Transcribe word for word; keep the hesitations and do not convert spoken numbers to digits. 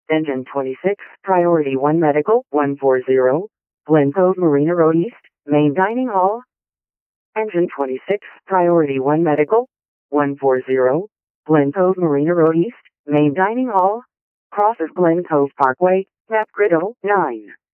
Engine twenty-six, Priority one Medical, one forty, Glen Cove Marina Road East, Main Dining Hall. Engine twenty-six, Priority one Medical, one forty, Glen Cove Marina Road East, Main Dining Hall. Cross of Glen Cove Parkway, map grid oh nine.